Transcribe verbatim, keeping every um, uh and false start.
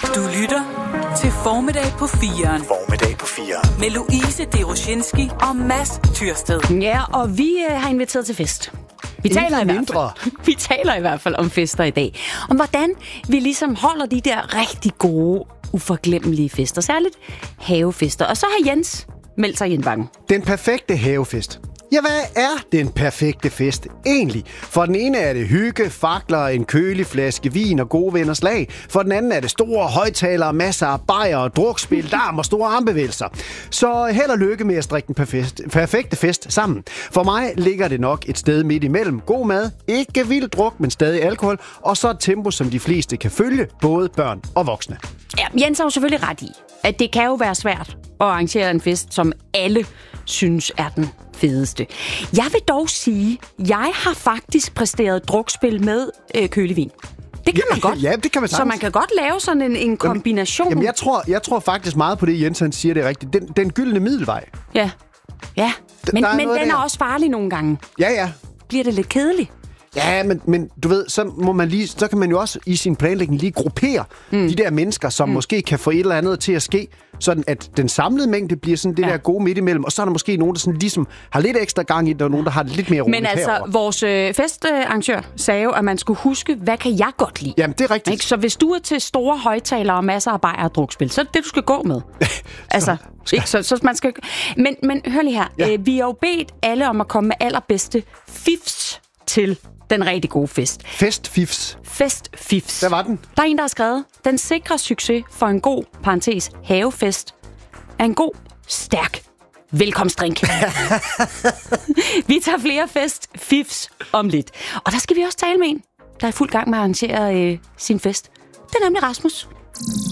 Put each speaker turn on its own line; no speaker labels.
Du lytter til Formiddag på firen.
Formiddag på firen.
Med Louise Deroshinski og Mads Tyrsted.
Ja, og vi øh, har inviteret til fest. Vi taler, i hvert fald, vi taler i hvert fald om fester i dag. Om hvordan vi ligesom holder de der rigtig gode, uforglemmelige fester. Særligt havefester. Og så har Jens meldt sig i en vang.
Den perfekte havefest. Ja, hvad er den perfekte fest egentlig? For den ene er det hygge, fakler, en kølig flaske vin og gode venners lag. For den anden er det store højtalere, masser af bajer og drukspil, darm og store armbevægelser. Så held og lykke med at strikke den perfekte fest sammen. For mig ligger det nok et sted midt imellem. God mad, ikke vild druk, men stadig alkohol. Og så et tempo, som de fleste kan følge, både børn og voksne.
Ja, Jens har jo selvfølgelig ret i, at det kan jo være svært at arrangere en fest, som alle synes er den fedeste. Jeg vil dog sige, jeg har faktisk præsteret drukspil med øh, kølevin. Det kan man godt.
Ja, det kan man sagtens.
Så man kan godt lave sådan en, en kombination.
Jamen, jamen jeg, tror, jeg tror faktisk meget på det, Jens han siger, det er rigtigt. Den, den gyldne middelvej.
Ja, ja. Men,
er
men den
der.
er også farlig nogle gange.
Ja, ja.
Bliver det lidt kedeligt?
Ja, men, men du ved, så, må man lige, så kan man jo også i sin planlægning lige gruppere mm. de der mennesker, som mm. måske kan få et eller andet til at ske, sådan at den samlede mængde bliver sådan det ja. der gode midt imellem, og så er der måske nogen, der sådan ligesom har lidt ekstra gang i det, og nogen, der har det lidt mere roligt
Men altså,
herovre.
vores øh, festarrangør sagde jo, at man skulle huske, hvad kan jeg godt lide?
Jamen, det er rigtigt.
Ikke? Så hvis du er til store højtalere og masser af bajer og drukspil, så er det det, du skal gå med. altså, ikke? Så, så man skal... Men, men hør lige her. Ja. Øh, vi har jo bedt alle om at komme med allerbedste fifs til den rigtig gode fest.
Festfifs.
Festfifs.
Hvad var den?
Der er en, der har skrevet, den sikre succes for en god, parentes, havefest er en god, stærk velkomstdrink. Vi tager flere festfifs om lidt. Og der skal vi også tale med en, der er i fuld gang med at arrangere øh, sin fest. Det er nemlig Rasmus.